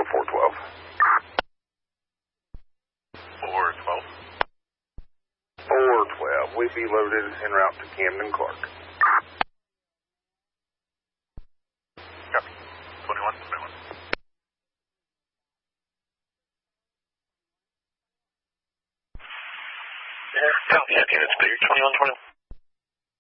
412. 412. 412. We'd be loaded en route to Camden Clark. Copy. 21. 21. Copy, units, clear 21, 21.